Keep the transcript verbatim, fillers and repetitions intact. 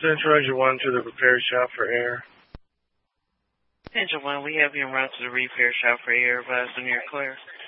Central Engine one to the repair shop for air. Engine one, we have you en route to the repair shop for air. Advise when you're clear.